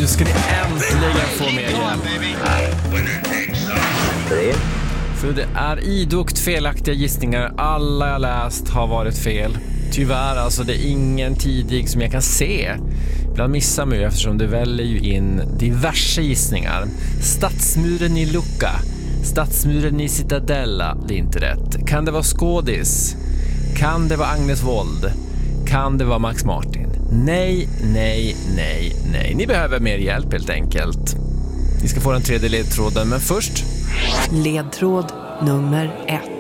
Nu ska ni äntligen få mer hjälp. För det är idogt felaktiga gissningar. Alla jag läst har varit fel. Tyvärr, alltså det är ingen tidig som jag kan se. Ibland missar man ju eftersom det väljer ju in diverse gissningar. Stadsmuren i Lucca, stadsmuren i Cittadella, det är inte rätt. Kan det vara skådis? Kan det vara Agnes Wold? Kan det vara Max Martin? Nej. Ni behöver mer hjälp helt enkelt. Ni ska få den tredje ledtråden, men först... Ledtråd nummer 1.